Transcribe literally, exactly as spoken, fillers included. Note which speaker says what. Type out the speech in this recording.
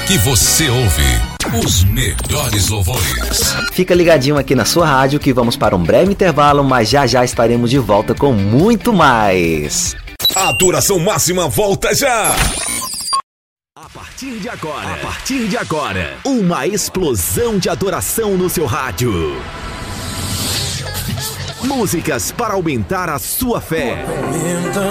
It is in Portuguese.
Speaker 1: que você ouve os melhores louvores.
Speaker 2: Fica ligadinho aqui na sua rádio que vamos para um breve intervalo, mas já já estaremos de volta com muito mais.
Speaker 1: A duração máxima volta já.
Speaker 3: A partir de agora, a partir de agora, uma explosão de adoração no seu rádio. Músicas para aumentar a sua fé.